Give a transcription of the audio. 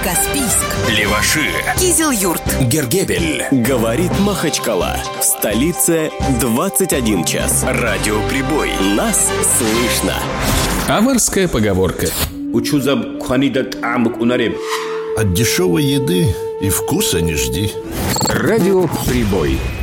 Каспийск, Леваши, Кизил-Юрт, Гергебель. Говорит Махачкала. В столице 21 час. Радиоприбой. Нас слышно. Аварская поговорка. От дешевой еды и вкуса не жди. Радиоприбой.